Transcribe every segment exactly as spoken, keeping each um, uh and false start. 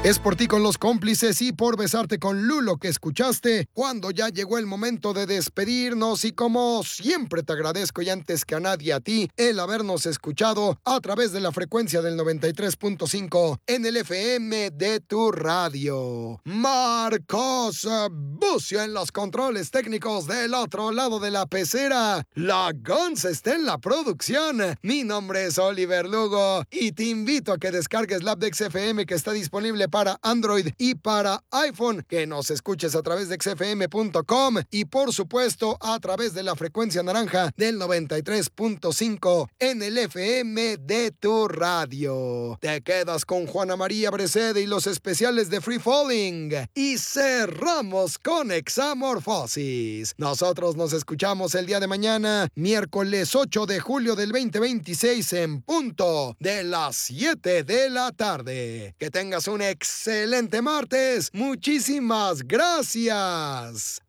Es por ti con los cómplices y por besarte con Lulo que escuchaste cuando ya llegó el momento de despedirnos, y como siempre te agradezco y antes que a nadie a ti el habernos escuchado a través de la frecuencia del noventa y tres punto cinco en el F M de tu radio. Marcos Bucio en los controles técnicos del otro lado de la pecera. La Guns está en la producción. Mi nombre es Oliver Lugo y te invito a que descargues la app de X F M que está disponible para Android y para iPhone, que nos escuches a través de x f m punto com y por supuesto a través de la frecuencia naranja del noventa y tres punto cinco en el F M de tu radio. Te quedas con Juana María Brecede y los especiales de Free Falling y cerramos con Examorfosis. Nosotros nos escuchamos el día de mañana, miércoles ocho de julio del veinte veintiséis en punto de las siete de la tarde. Que tengas un excelente martes. Muchísimas gracias.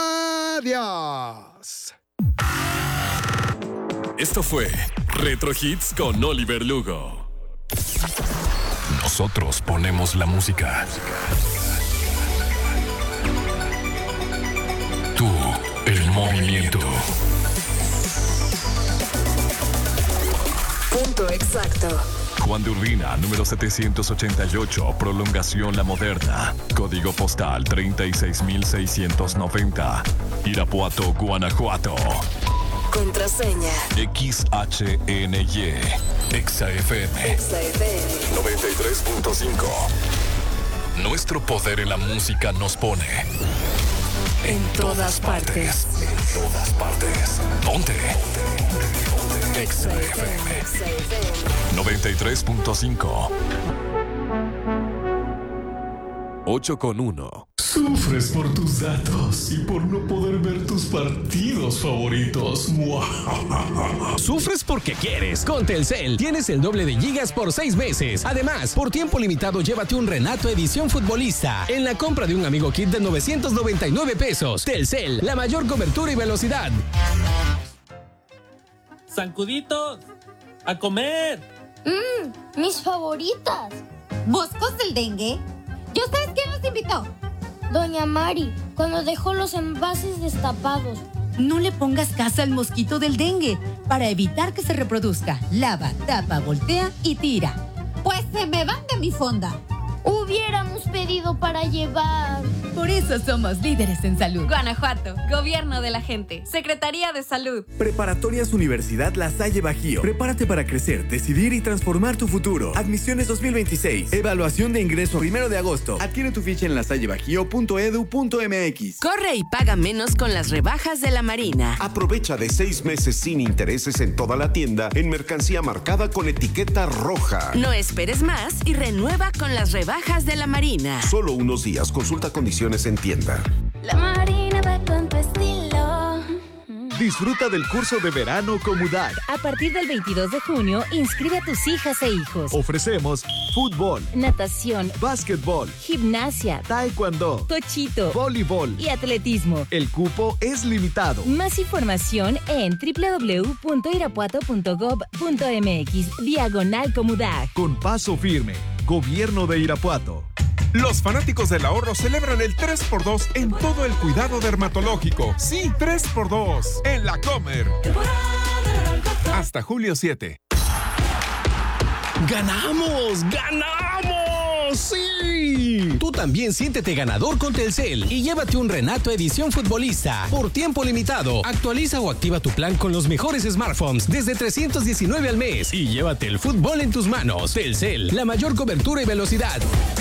Adiós. Esto fue Retro Hits con Oliver Lugo. Nosotros ponemos la música. Tú, el movimiento. Punto exacto. Juan de Urbina, número setecientos ochenta y ocho, Prolongación La Moderna. Código postal treinta y seis mil seiscientos noventa. Irapuato, Guanajuato. Contraseña X H N Y. Exa F M. Exa F M noventa y tres punto cinco. Nuestro poder en la música nos pone en todas partes. En todas partes. Ponte. Exa F M noventa y tres punto cinco. ocho con uno. Sufres por tus datos y por no poder ver tus partidos favoritos. Sufres porque quieres. Con Telcel tienes el doble de gigas por seis meses. Además, por tiempo limitado, llévate un Renato Edición Futbolista en la compra de un Amigo Kit de novecientos noventa y nueve pesos. Telcel, la mayor cobertura y velocidad. ¡Zancuditos! ¡A comer! Mmm, mis favoritas. ¿Moscos del dengue? ¿Y ustedes quién los invitó? Doña Mari, cuando dejó los envases destapados. No le pongas casa al mosquito del dengue. Para evitar que se reproduzca, lava, tapa, voltea y tira. Pues se me van de mi fonda. Hubiéramos pedido para llevar. Por eso somos líderes en salud. Guanajuato, Gobierno de la Gente, Secretaría de Salud. Preparatorias Universidad La Salle Bajío. Prepárate para crecer, decidir y transformar tu futuro. Admisiones dos mil veintiséis. Evaluación de ingreso primero de agosto. Adquiere tu ficha en lasallebajío punto edu punto m x. Corre y paga menos con las rebajas de la Marina. Aprovecha de seis meses sin intereses en toda la tienda en mercancía marcada con etiqueta roja. No esperes más y renueva con las rebajas de la Marina. Solo unos días. Consulta condiciones en tienda. La Marina va con tu estilo. Disfruta del curso de verano Comudac. A partir del veintidós de junio, inscribe a tus hijas e hijos. Ofrecemos fútbol, natación, básquetbol, gimnasia, taekwondo, tochito, voleibol y atletismo. El cupo es limitado. Más información en doble u doble u doble u punto irapuato punto gob punto m x diagonal Comudac. Con paso firme. Gobierno de Irapuato. Los fanáticos del ahorro celebran el tres por dos en todo el cuidado dermatológico. Sí, tres por dos en La Comer. Hasta julio siete. ¡Ganamos! ¡Ganamos! ¡Sí! Tú también siéntete ganador con Telcel y llévate un Renato Edición Futbolista por tiempo limitado. Actualiza o activa tu plan con los mejores smartphones desde trescientos diecinueve al mes y llévate el fútbol en tus manos. Telcel, la mayor cobertura y velocidad.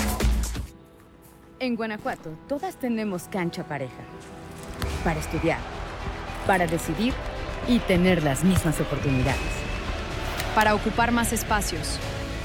En Guanajuato, todas tenemos cancha pareja. Para estudiar, para decidir y tener las mismas oportunidades. Para ocupar más espacios.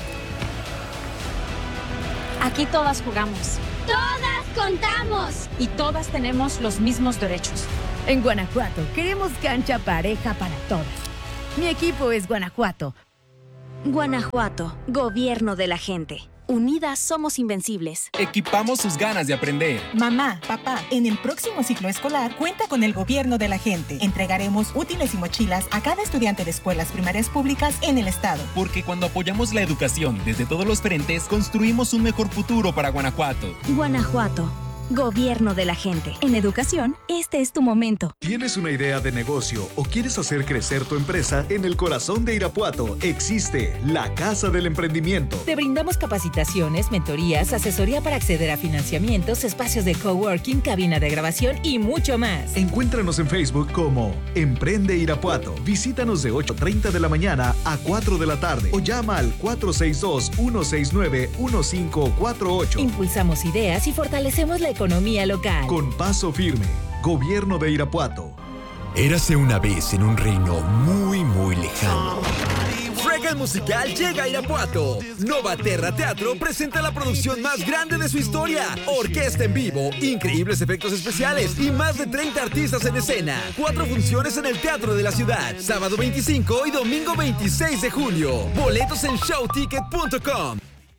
Aquí todas jugamos. ¡Todas contamos! Y todas tenemos los mismos derechos. En Guanajuato, queremos cancha pareja para todas. Mi equipo es Guanajuato. Guanajuato, Gobierno de la Gente. Unidas somos invencibles. Equipamos sus ganas de aprender. Mamá, papá, en el próximo ciclo escolar cuenta con el gobierno de la gente. Entregaremos útiles y mochilas a cada estudiante de escuelas primarias públicas en el estado. Porque cuando apoyamos la educación desde todos los frentes, construimos un mejor futuro para Guanajuato. Guanajuato. Gobierno de la gente. En educación, este es tu momento. ¿Tienes una idea de negocio o quieres hacer crecer tu empresa? En el corazón de Irapuato existe la Casa del Emprendimiento. Te brindamos capacitaciones, mentorías, asesoría para acceder a financiamientos, espacios de coworking, cabina de grabación y mucho más. Encuéntranos en Facebook como Emprende Irapuato. Visítanos de ocho treinta de la mañana a cuatro de la tarde o llama al cuatro seis dos, uno seis nueve, uno cinco cuatro ocho. Impulsamos ideas y fortalecemos la economía local. Con paso firme, Gobierno de Irapuato. Érase una vez en un reino muy, muy lejano. Shrek el musical llega a Irapuato. Nova Terra Teatro presenta la producción más grande de su historia. Orquesta en vivo, increíbles efectos especiales y más de treinta artistas en escena. Cuatro funciones en el Teatro de la Ciudad. Sábado veinticinco y domingo veintiséis de julio. Boletos en show ticket punto com.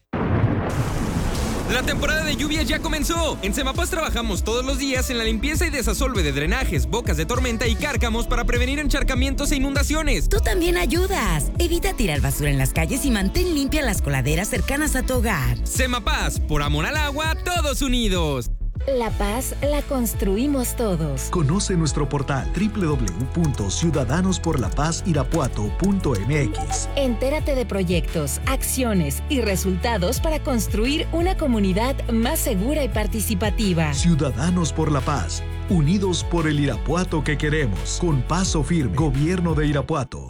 La temporada de lluvias ya comenzó. En Semapas trabajamos todos los días en la limpieza y desasolve de drenajes, bocas de tormenta y cárcamos para prevenir encharcamientos e inundaciones. Tú también ayudas. Evita tirar basura en las calles y mantén limpias las coladeras cercanas a tu hogar. Semapas, por amor al agua, todos unidos. La paz la construimos todos. Conoce nuestro portal doble u doble u doble u punto ciudadanos por la paz irapuato punto m x. Entérate de proyectos, acciones y resultados para construir una comunidad más segura y participativa. Ciudadanos por la paz, unidos por el Irapuato que queremos. Con paso firme, Gobierno de Irapuato.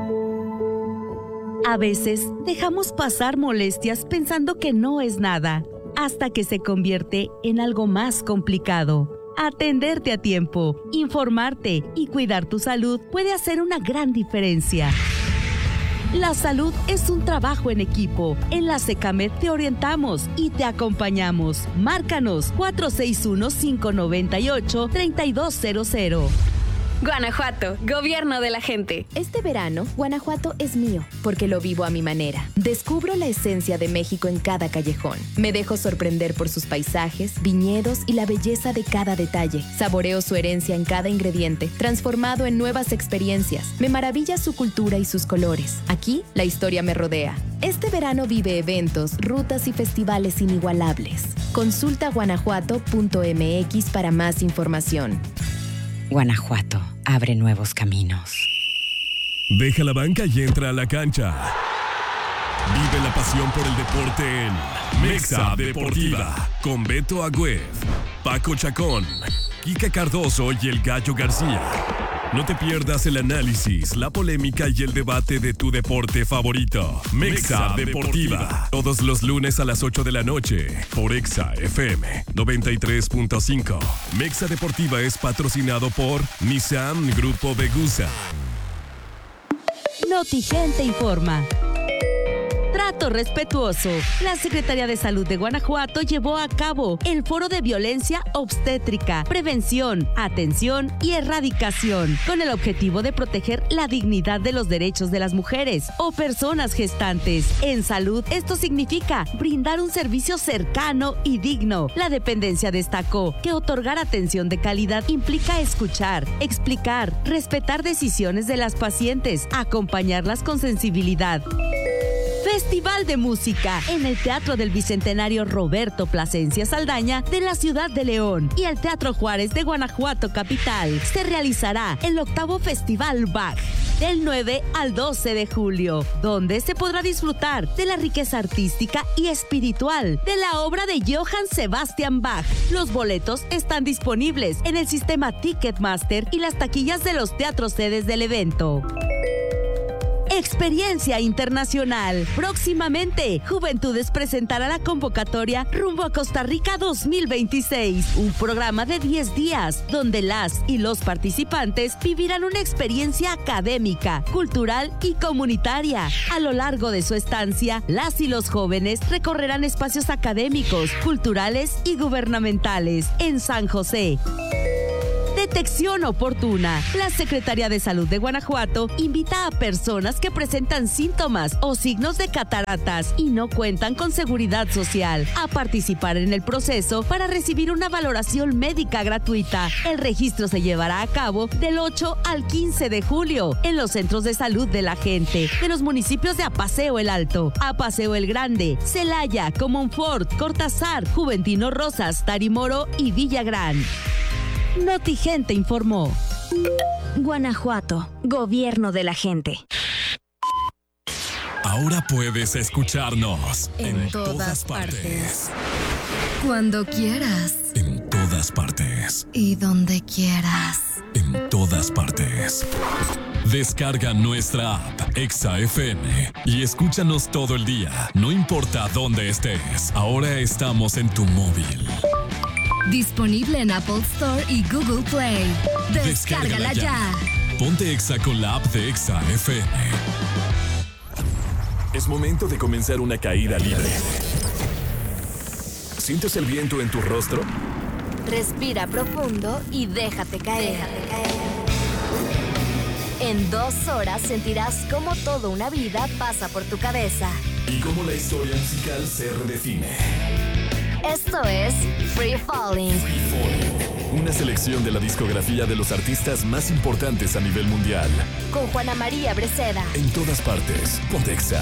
A veces dejamos pasar molestias pensando que no es nada, hasta que se convierte en algo más complicado. Atenderte a tiempo, informarte y cuidar tu salud puede hacer una gran diferencia. La salud es un trabajo en equipo. En la SECAMED te orientamos y te acompañamos. Márcanos cuatro seis uno, cinco nueve ocho, tres dos cero cero. Guanajuato, gobierno de la gente. Este verano, Guanajuato es mío, porque lo vivo a mi manera. Descubro la esencia de México en cada callejón. Me dejo sorprender por sus paisajes, viñedos y la belleza de cada detalle. Saboreo su herencia en cada ingrediente, transformado en nuevas experiencias. Me maravilla su cultura y sus colores. Aquí, la historia me rodea. Este verano vive eventos, rutas y festivales inigualables. Consulta guanajuato punto m x para más información. Guanajuato abre nuevos caminos. Deja la banca y entra a la cancha. Vive la pasión por el deporte en Mexa Deportiva con Beto Agüed, Paco Chacón, Kika Cardoso y el Gallo García. No te pierdas el análisis, la polémica y el debate de tu deporte favorito. Mexa Deportiva. Todos los lunes a las ocho de la noche por Exa F M noventa y tres punto cinco. Mexa Deportiva es patrocinado por Nissan Grupo Begusa. Notigente informa. Trato respetuoso. La Secretaría de Salud de Guanajuato llevó a cabo el Foro de Violencia Obstétrica, Prevención, Atención y Erradicación, con el objetivo de proteger la dignidad de los derechos de las mujeres o personas gestantes. En salud, esto significa brindar un servicio cercano y digno. La dependencia destacó que otorgar atención de calidad implica escuchar, explicar, respetar decisiones de las pacientes, acompañarlas con sensibilidad. Festival de Música en el Teatro del Bicentenario Roberto Plasencia Saldaña de la ciudad de León y el Teatro Juárez de Guanajuato Capital. Se realizará el octavo Festival Bach del nueve al doce de julio, donde se podrá disfrutar de la riqueza artística y espiritual de la obra de Johann Sebastian Bach. Los boletos están disponibles en el sistema Ticketmaster y las taquillas de los teatros sedes del evento. Experiencia internacional. Próximamente, Juventudes presentará la convocatoria Rumbo a Costa Rica dos mil veintiséis, un programa de diez días donde las y los participantes vivirán una experiencia académica, cultural y comunitaria. A lo largo de su estancia, las y los jóvenes recorrerán espacios académicos, culturales y gubernamentales en San José. Te Detección oportuna. La Secretaría de Salud de Guanajuato invita a personas que presentan síntomas o signos de cataratas y no cuentan con seguridad social a participar en el proceso para recibir una valoración médica gratuita. El registro se llevará a cabo del ocho al quince de julio en los centros de salud de la gente de los municipios de Apaseo el Alto, Apaseo el Grande, Celaya, Comonfort, Cortázar, Juventino Rosas, Tarimoro y Villagrán. Notigente informó. Guanajuato, Gobierno de la gente. Ahora puedes escucharnos en, en todas, todas partes. partes. Cuando quieras. En todas partes. Y donde quieras. En todas partes. Descarga nuestra app Exa F M y escúchanos todo el día, no importa dónde estés. Ahora estamos en tu móvil. Disponible en Apple Store y Google Play. Descárgala, Descárgala ya. ya. Ponte Exa con la app de Exa F M. Es momento de comenzar una caída libre. ¿Sientes el viento en tu rostro? Respira profundo y déjate caer. Déjate caer. En dos horas sentirás cómo toda una vida pasa por tu cabeza. Y cómo la historia musical se redefine. Esto es Free Falling. Free Falling. Una selección de la discografía de los artistas más importantes a nivel mundial. Con Juana María Breceda. En todas partes. Ponte Exa.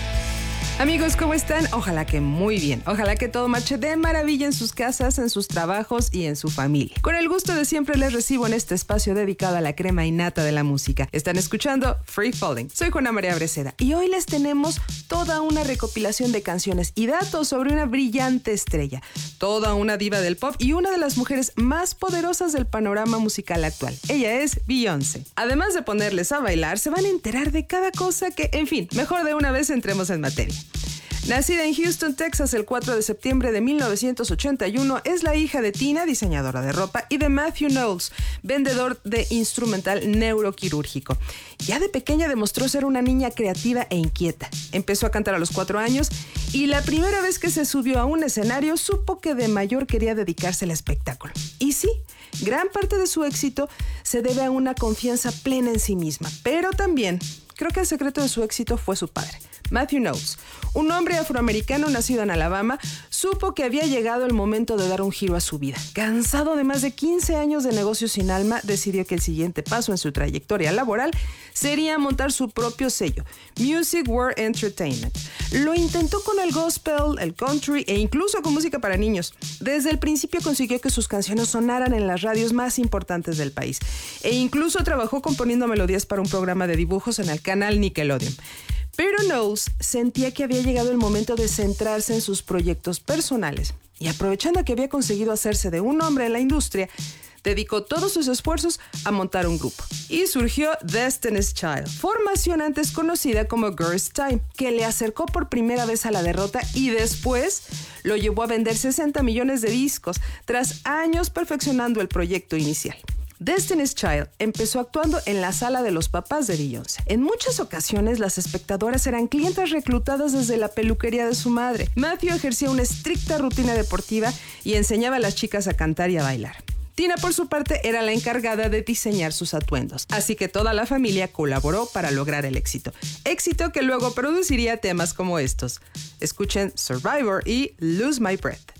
Amigos, ¿cómo están? Ojalá que muy bien. Ojalá que todo marche de maravilla en sus casas, en sus trabajos y en su familia. Con el gusto de siempre les recibo en este espacio dedicado a la crema innata de la música. Están escuchando Free Falling. Soy Juana María Breceda y hoy les tenemos toda una recopilación de canciones y datos sobre una brillante estrella, toda una diva del pop y una de las mujeres más poderosas del panorama musical actual. Ella es Beyoncé. Además de ponerles a bailar, se van a enterar de cada cosa que, en fin, mejor de una vez entremos en materia. Nacida en Houston, Texas, el cuatro de septiembre de mil novecientos ochenta y uno, es la hija de Tina, diseñadora de ropa, y de Matthew Knowles, vendedor de instrumental neuroquirúrgico. Ya de pequeña demostró ser una niña creativa e inquieta. Empezó a cantar a los cuatro años y la primera vez que se subió a un escenario supo que de mayor quería dedicarse al espectáculo. Y sí, gran parte de su éxito se debe a una confianza plena en sí misma, pero también creo que el secreto de su éxito fue su padre. Matthew Knowles, un hombre afroamericano nacido en Alabama, supo que había llegado el momento de dar un giro a su vida. Cansado de más de quince años de negocios sin alma, decidió que el siguiente paso en su trayectoria laboral sería montar su propio sello, Music World Entertainment. Lo intentó con el gospel, el country e incluso con música para niños. Desde el principio consiguió que sus canciones sonaran en las radios más importantes del país e incluso trabajó componiendo melodías para un programa de dibujos en el canal Nickelodeon. Pero Knowles sentía que había llegado el momento de centrarse en sus proyectos personales y aprovechando que había conseguido hacerse de un nombre en la industria, dedicó todos sus esfuerzos a montar un grupo. Y surgió Destiny's Child, formación antes conocida como Girls' Tyme, que le acercó por primera vez a la derrota y después lo llevó a vender sesenta millones de discos, tras años perfeccionando el proyecto inicial. Destiny's Child empezó actuando en la sala de los papás de Beyoncé. En muchas ocasiones, las espectadoras eran clientas reclutadas desde la peluquería de su madre. Matthew ejercía una estricta rutina deportiva y enseñaba a las chicas a cantar y a bailar. Tina, por su parte, era la encargada de diseñar sus atuendos, así que toda la familia colaboró para lograr el éxito. Éxito que luego produciría temas como estos. Escuchen Survivor y Lose My Breath.